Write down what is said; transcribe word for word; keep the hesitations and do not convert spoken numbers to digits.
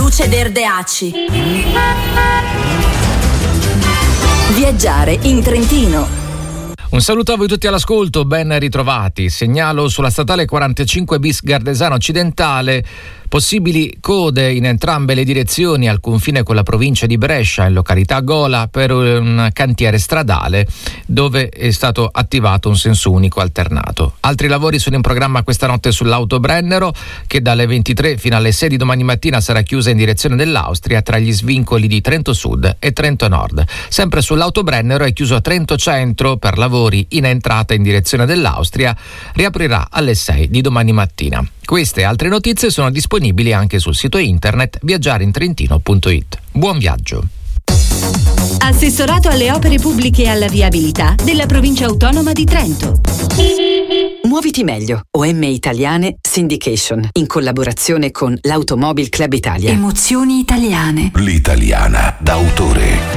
Luce Verde A C I. Viaggiare in Trentino. Un saluto a voi tutti all'ascolto, ben ritrovati. Segnalo sulla statale quarantacinque bis Gardesano Occidentale possibili code in entrambe le direzioni al confine con la provincia di Brescia, in località Gola, per un cantiere stradale dove è stato attivato un senso unico alternato. Altri lavori sono in programma questa notte sull'Autobrennero, che dalle ventitré fino alle sei di domani mattina sarà chiusa in direzione dell'Austria tra gli svincoli di Trento Sud e Trento Nord. Sempre sull'Autobrennero è chiuso a Trento Centro per lavori in entrata in direzione dell'Austria, riaprirà alle sei di domani mattina. Queste e altre notizie sono disponibili anche sul sito internet viaggiarintrentino punto it. Buon viaggio! Assessorato alle opere pubbliche e alla viabilità della Provincia Autonoma di Trento. Muoviti meglio. O M Italiane Syndication, in collaborazione con l'Automobile Club Italia. Emozioni italiane. L'italiana d'autore.